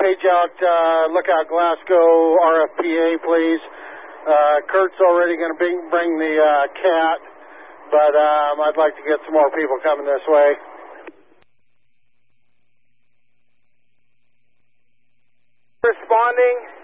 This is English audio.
page out Lookout Glasgow RFPA, please. Kurt's already going to bring the cat, but I'd like to get some more people coming this way. Responding.